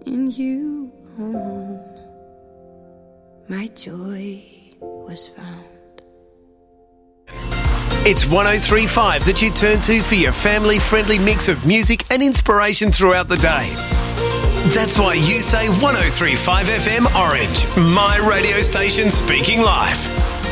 In you alone, my joy was found. It's 103.5 that you turn to for your family-friendly mix of music and inspiration throughout the day. That's why you say 103.5 FM Orange, my radio station speaking live.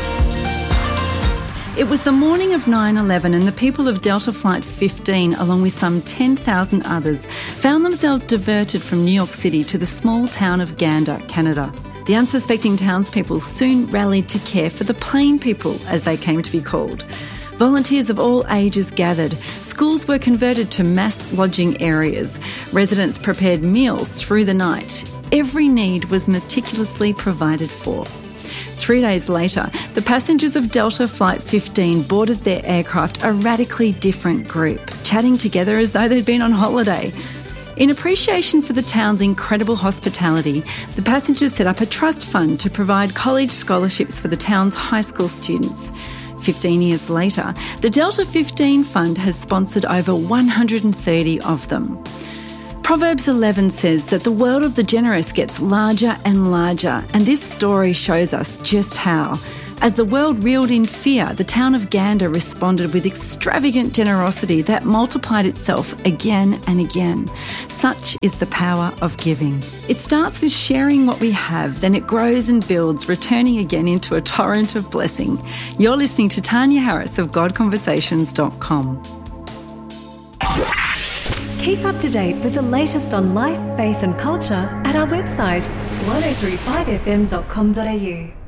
It was the morning of 9/11 and the people of Delta Flight 15, along with some 10,000 others, found themselves diverted from New York City to the small town of Gander, Canada. The unsuspecting townspeople soon rallied to care for the plain people, as they came to be called. Volunteers of all ages gathered. Schools were converted to mass lodging areas. Residents prepared meals through the night. Every need was meticulously provided for. 3 days later, the passengers of Delta Flight 15 boarded their aircraft, a radically different group, chatting together as though they'd been on holiday. In appreciation for the town's incredible hospitality, the passengers set up a trust fund to provide college scholarships for the town's high school students. 15 years later, the Delta 15 Fund has sponsored over 130 of them. Proverbs 11 says that the world of the generous gets larger and larger, and this story shows us just how. As the world reeled in fear, the town of Gander responded with extravagant generosity that multiplied itself again and again. Such is the power of giving. It starts with sharing what we have, then it grows and builds, returning again into a torrent of blessing. You're listening to Tanya Harris of GodConversations.com. Keep up to date with the latest on life, faith and culture at our website 1035fm.com.au.